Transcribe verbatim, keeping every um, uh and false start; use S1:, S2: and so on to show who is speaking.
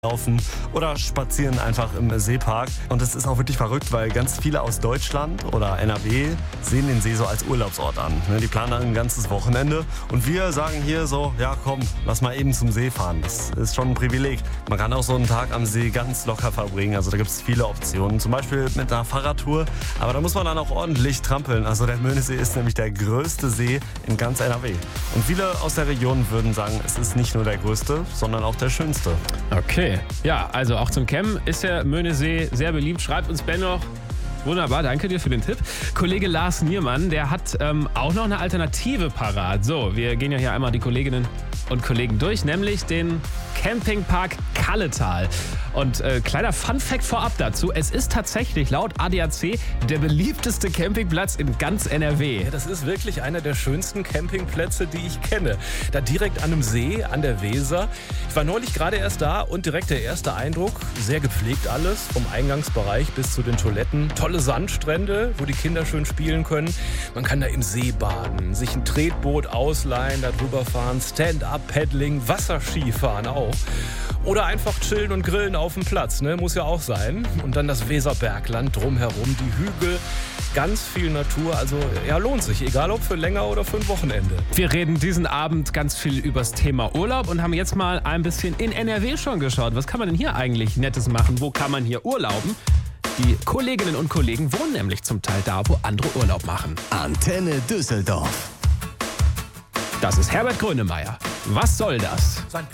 S1: laufen oder spazieren einfach im Seepark. Und es ist auch wirklich verrückt, weil ganz viele aus Deutschland oder N R W sehen den See so als Urlaubsort an. Die planen dann ein ganzes Wochenende und wir sagen hier so, ja komm, lass mal eben zum See fahren. Das ist schon ein Privileg. Man kann auch so einen Tag am See ganz locker verbringen. Also da gibt es viele Optionen, zum Beispiel mit einer Fahrradtour. Aber da muss man dann auch ordentlich trampeln. Also der Möhnesee ist nämlich der größte See in ganz N R W. Und viele aus der Region würden sagen, es ist nicht nur der größte, sondern auch der schönste.
S2: Okay, ja, also auch zum Campen ist der Möhnesee sehr beliebt. Schreibt uns Ben noch. Wunderbar, danke dir für den Tipp. Kollege Lars Niermann, der hat ähm, auch noch eine Alternative parat. So, wir gehen ja hier einmal die Kolleginnen und Kollegen durch, nämlich den Campingpark Kalletal. Und äh, kleiner Funfact vorab dazu, es ist tatsächlich laut A D A C der beliebteste Campingplatz in ganz N R W.
S3: Ja, das ist wirklich einer der schönsten Campingplätze, die ich kenne. Da direkt an einem See, an der Weser. Ich war neulich gerade erst da und direkt der erste Eindruck, sehr gepflegt alles, vom Eingangsbereich bis zu den Toiletten. Tolle Sandstrände, wo die Kinder schön spielen können. Man kann da im See baden, sich ein Tretboot ausleihen, da drüber fahren, Stand-up-Paddling, Wasserskifahren auch. Oder einfach chillen und grillen auf dem Platz, ne? Muss ja auch sein. Und dann das Weserbergland drumherum, die Hügel, ganz viel Natur. Also ja, lohnt sich, egal ob für länger oder für ein Wochenende.
S2: Wir reden diesen Abend ganz viel übers Thema Urlaub und haben jetzt mal ein bisschen in N R W schon geschaut. Was kann man denn hier eigentlich Nettes machen? Wo kann man hier urlauben? Die Kolleginnen und Kollegen wohnen nämlich zum Teil da, wo andere Urlaub machen.
S4: Antenne Düsseldorf.
S2: Das ist Herbert Grönemeyer. Was soll das?